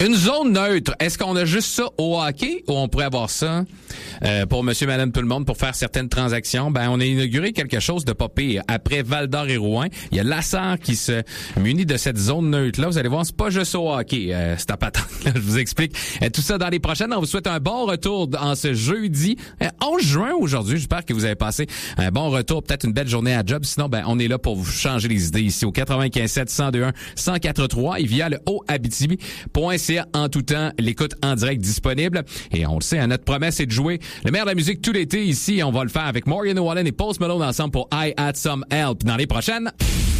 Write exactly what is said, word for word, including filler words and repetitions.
Une zone neutre, est-ce qu'on a juste ça au hockey ou on pourrait avoir ça euh, pour monsieur, madame, tout le monde pour faire certaines transactions? Ben, on a inauguré quelque chose de pas pire. Après Val-d'Or et Rouen, il y a Lassar qui se munit de cette zone neutre-là. Vous allez voir, c'est pas juste au hockey. Euh, c'est à patente. Je vous explique euh, tout ça dans les prochaines. On vous souhaite un bon retour en ce jeudi euh, onze juin aujourd'hui. J'espère que vous avez passé un bon retour, peut-être une belle journée à job. Sinon, ben, on est là pour vous changer les idées ici au quatre-vingt-quinze sept, cent deux un, cent quatre trois et via le haut abitibi point c a en tout temps. L'écoute en direct disponible. Et on le sait, hein, notre promesse est de jouer le meilleur de la musique tout l'été ici. On va le faire avec Morgan Wallen et Post Malone ensemble pour I Had Some Help dans les prochaines.